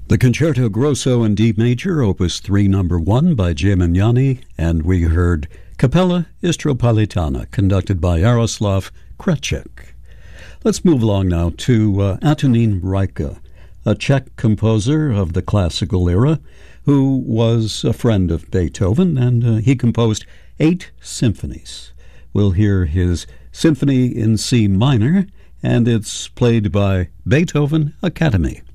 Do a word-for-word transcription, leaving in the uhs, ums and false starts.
The Concerto Grosso in D Major, Opus three, Number one by J. Magnani, and we heard Capella Istropolitana, conducted by Jaroslav Kreček. Let's move along now to uh, Antonín Rajka, a Czech composer of the classical era who was a friend of Beethoven, and uh, he composed eight symphonies. We'll hear his Symphony in C minor, and it's played by Beethoven Academy.